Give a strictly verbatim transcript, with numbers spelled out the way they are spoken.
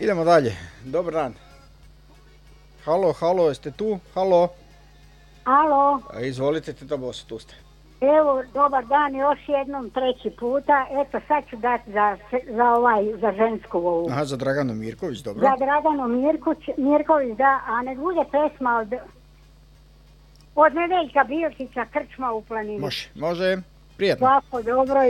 Idemo dalje. Dobar dan. Halo, halo, jeste tu? Halo. Alo. A, izvolite, Teta Boso, tu ste. Evo, dobar dan još jednom, treći puta. Eto, sad ću dati za, za ovaj, za žensku ovu. Aha, za Draganu Mirković, dobro. Za Draganu Mirković, Mirković, da, a ne bude pesma od, od Nedeljka Bilčića, Krčma u planini. Može, može. Prijetno. Svako dobro.